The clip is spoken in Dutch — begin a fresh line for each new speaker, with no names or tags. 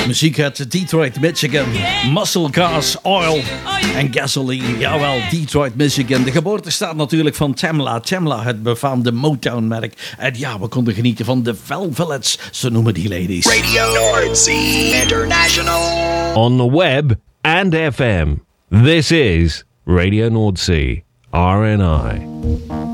Muziek uit Detroit, Michigan. Muscle Cars, Oil en Gasoline. Jawel, Detroit, Michigan. De geboortestaat natuurlijk van Tamla. Tamla, het befaamde Motown-merk. En ja, we konden genieten van de Velvets, zo noemen die ladies.
Radio Noordzee International.
On the web and FM. This is Radio Noordzee, RNI.